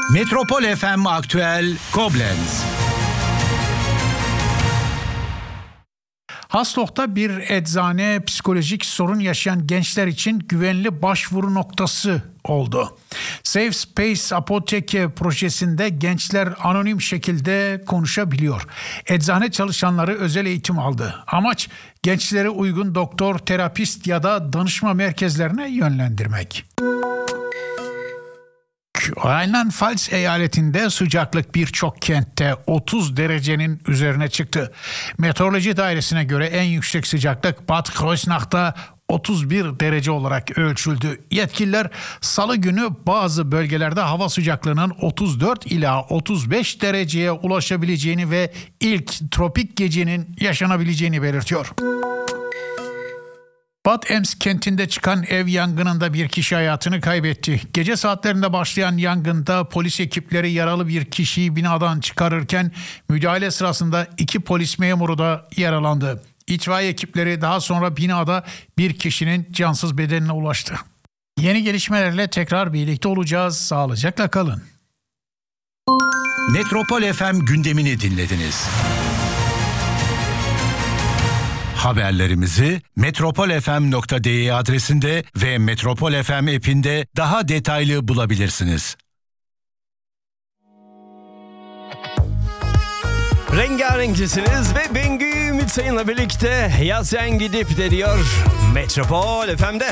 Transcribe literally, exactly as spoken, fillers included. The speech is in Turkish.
Metropol F M Aktüel Koblenz. Haslok'ta bir eczane psikolojik sorun yaşayan gençler için güvenli başvuru noktası oldu. Safe Space Apoteke projesinde gençler anonim şekilde konuşabiliyor. Eczane çalışanları özel eğitim aldı. Amaç gençleri uygun doktor, terapist ya da danışma merkezlerine yönlendirmek. Rheinland-Pfalz eyaletinde sıcaklık birçok kentte otuz derecenin üzerine çıktı. Meteoroloji dairesine göre en yüksek sıcaklık Bad Kreuznach'ta otuz bir derece olarak ölçüldü. Yetkililer salı günü bazı bölgelerde hava sıcaklığının otuz dört ila otuz beş dereceye ulaşabileceğini ve ilk tropik gecenin yaşanabileceğini belirtiyor. Bad Ems kentinde çıkan ev yangınında bir kişi hayatını kaybetti. Gece saatlerinde başlayan yangında polis ekipleri yaralı bir kişiyi binadan çıkarırken müdahale sırasında iki polis memuru da yaralandı. İtfaiye ekipleri daha sonra binada bir kişinin cansız bedenine ulaştı. Yeni gelişmelerle tekrar birlikte olacağız. Sağlıcakla kalın. Metropol F M gündemini dinlediniz. Haberlerimizi metropol f m nokta d e adresinde ve Metropol F M app'inde daha detaylı bulabilirsiniz. Rengarenksiniz ve Bengü Ümit Sayın'la birlikte Yaz Sen Gidip de diyor Metropol F M'de.